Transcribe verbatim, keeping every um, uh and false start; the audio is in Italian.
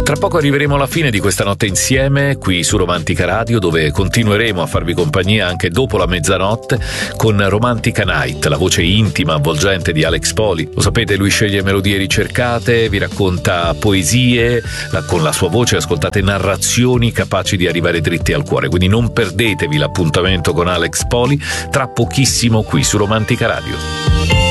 Tra poco arriveremo alla fine di questa notte insieme qui su Romantica Radio, dove continueremo a farvi compagnia anche dopo la mezzanotte con Romantica Night, la voce intima, avvolgente di Alex Poli. Lo sapete, lui sceglie melodie ricercate, vi racconta poesie, la, con la sua voce ascoltate narrazioni capaci di arrivare dritti al cuore, quindi non perdetevi l'appuntamento con Alex Poli tra pochissimo qui su Romantica Radio.